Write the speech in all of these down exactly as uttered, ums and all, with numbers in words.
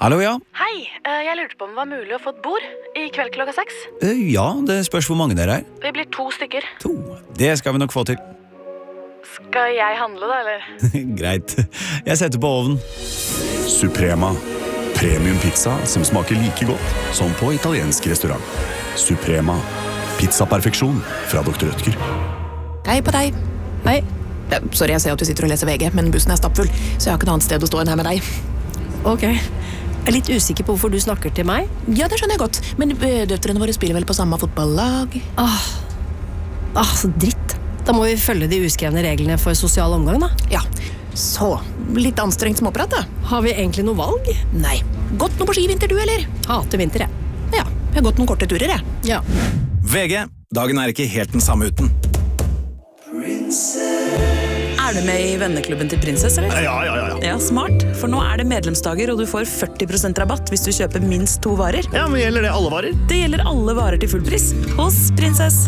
Hallo, ja. Hei, jeg lurte på om det var mulig å få et bord i kveld klokka seks. Ja, det spørs hvor mange dere er. Vi blir to stykker. To. Det skal vi nok få til. Skal jeg handle da, eller? Greit. Jeg setter på ovnen. Suprema. Premium pizza som smaker like godt som på italiensk restaurant. Suprema. Pizza-perfeksjon fra doktor Rødtger. Hei på deg. Hei. Sorry, jeg ser at du sitter og leser V G, men bussen er stappfull, så jeg har ikke noe annet sted å stå enn her med deg. Ok. Jeg er litt usikker på hvorfor du snakker til meg. Ja, det skjønner jeg godt, men døtrene våre spiller vel på samme fotballag? Åh, Åh så dritt. Da må vi følge de uskrevne reglene for sosial omgang, da. Ja, så litt anstrengt småprat, da. Har vi egentlig noe valg? Nei. Gått noe på skivinter, du, eller? Hater vinter, jeg. Ja, jeg har gått noen korte turer, jeg. Ja. V G. Dagen er ikke helt den samme uten. Er du med i venneklubben til Princess, eller? Ja, ja, ja. Ja, smart. For nå er det medlemsdager, og du får førti prosent rabatt hvis du kjøper minst to varer. Ja, men gjelder det alle varer? Det gjelder alle varer til full pris hos Princess.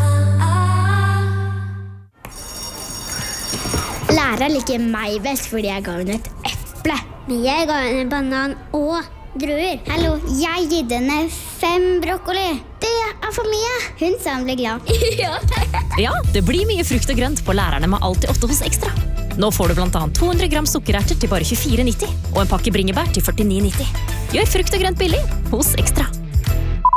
Lærer liker meg best fordi jeg ga henne et eple. Men jeg ga henne banan og druer. Hallo, jeg gitt henne fem brokkoli. Det er for mye. Hun sa hun ble glad. Ja. Ja, det blir mye frukt og grønt på lærerne med Alltid åtte hos Ekstra. Nå får du blant annet to hundre gram sukkererter til bare tjuefire nitti og en pakke bringebær til førtini nitti. Gjør frukt og grønt billig hos Ekstra.